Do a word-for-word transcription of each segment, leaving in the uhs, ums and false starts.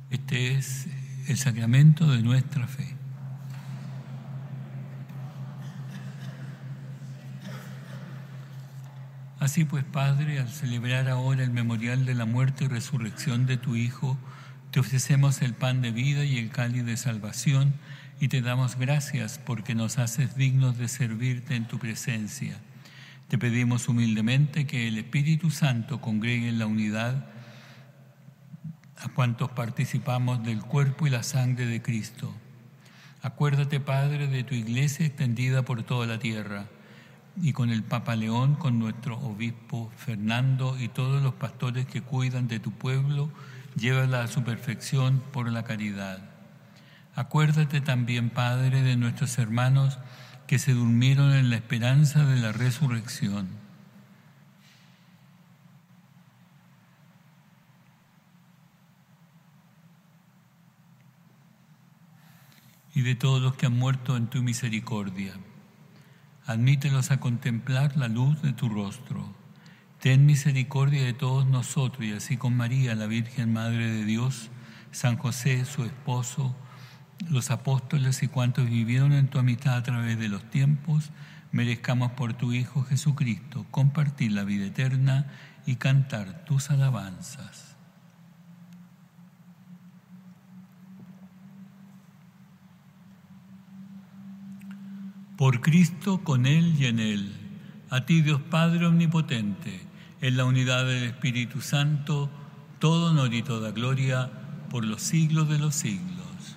Este es el sacramento de nuestra fe. Así pues, Padre, al celebrar ahora el memorial de la muerte y resurrección de tu Hijo, te ofrecemos el pan de vida y el cáliz de salvación y te damos gracias porque nos haces dignos de servirte en tu presencia. Te pedimos humildemente que el Espíritu Santo congregue en la unidad a cuantos participamos del cuerpo y la sangre de Cristo. Acuérdate, Padre, de tu Iglesia extendida por toda la tierra, y con el Papa León, con nuestro obispo Fernando y todos los pastores que cuidan de tu pueblo, llévala a su perfección por la caridad. Acuérdate también, Padre, de nuestros hermanos que se durmieron en la esperanza de la resurrección. Y de todos los que han muerto en tu misericordia. Admítelos a contemplar la luz de tu rostro. Ten misericordia de todos nosotros y así con María, la Virgen Madre de Dios, San José, su esposo, los apóstoles y cuantos vivieron en tu amistad a través de los tiempos, merezcamos por tu Hijo Jesucristo compartir la vida eterna y cantar tus alabanzas. Por Cristo, con Él y en Él, a ti Dios Padre Omnipotente, en la unidad del Espíritu Santo, todo honor y toda gloria por los siglos de los siglos.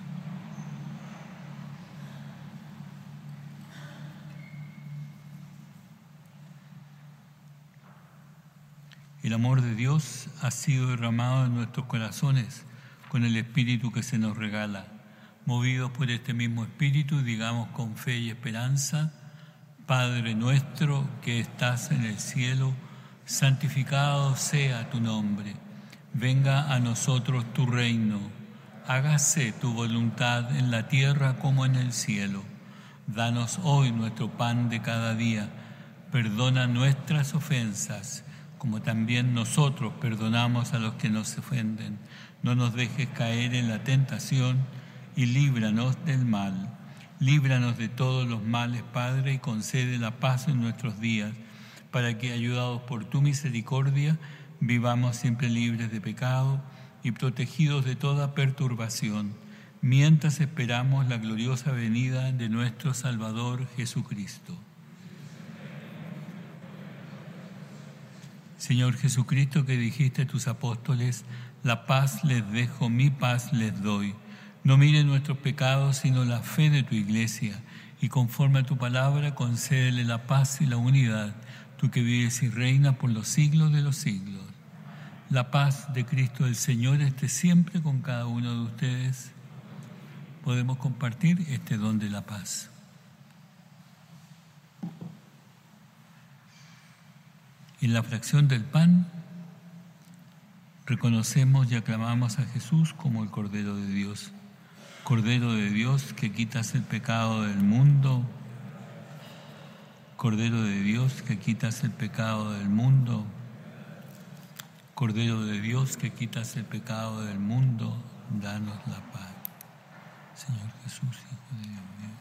El amor de Dios ha sido derramado en nuestros corazones con el Espíritu que se nos regala. Movidos por este mismo Espíritu, digamos con fe y esperanza: Padre nuestro que estás en el cielo, santificado sea tu nombre. Venga a nosotros tu reino. Hágase tu voluntad en la tierra como en el cielo. Danos hoy nuestro pan de cada día. Perdona nuestras ofensas, como también nosotros perdonamos a los que nos ofenden. No nos dejes caer en la tentación y líbranos del mal. Líbranos de todos los males, Padre, y concede la paz en nuestros días, para que, ayudados por tu misericordia, vivamos siempre libres de pecado y protegidos de toda perturbación, mientras esperamos la gloriosa venida de nuestro Salvador Jesucristo. Señor Jesucristo, que dijiste a tus apóstoles: la paz les dejo, mi paz les doy. No mires nuestros pecados, sino la fe de tu Iglesia, y conforme a tu palabra, concédele la paz y la unidad, tú que vives y reinas por los siglos de los siglos. La paz de Cristo el Señor esté siempre con cada uno de ustedes. Podemos compartir este don de la paz. En la fracción del pan, reconocemos y aclamamos a Jesús como el Cordero de Dios. Cordero de Dios que quitas el pecado del mundo. Cordero de Dios que quitas el pecado del mundo. Cordero de Dios que quitas el pecado del mundo, danos la paz. Señor Jesús, Hijo de Dios.